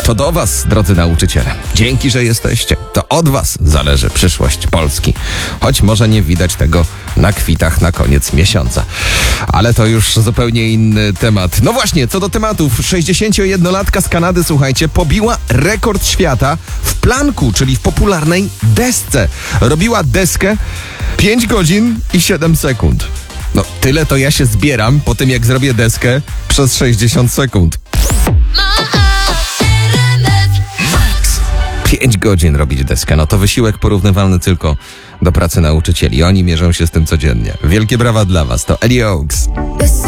To do was, drodzy nauczyciele. Dzięki, że jesteście. To od was zależy przyszłość Polski. Choć może nie widać tego na kwitach na koniec miesiąca. Ale to już zupełnie inny temat. No właśnie, co do tematów. 61-latka z Kanady, słuchajcie, pobiła rekord świata w planku, czyli w popularnej desce. Robiła deskę 5 godzin i 7 sekund. No tyle to ja się zbieram po tym, jak zrobię deskę przez 60 sekund. 5 godzin robić deskę, no to wysiłek porównywalny tylko do pracy nauczycieli. Oni mierzą się z tym codziennie. Wielkie brawa dla was, to Ellie Oaks.